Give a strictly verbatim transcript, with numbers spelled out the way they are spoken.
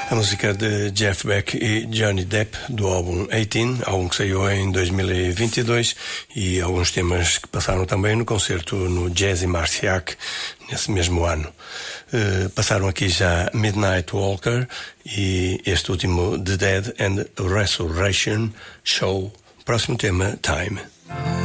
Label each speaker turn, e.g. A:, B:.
A: A música de Jeff Beck e Johnny Depp do álbum dezoito, álbum que saiu em dois mil e vinte e dois, e alguns temas que passaram também no concerto no Jazzy Marciac nesse mesmo ano. Uh, passaram aqui já Midnight Walker e este último The Dead and Resurrection Show. Próximo tema, Time.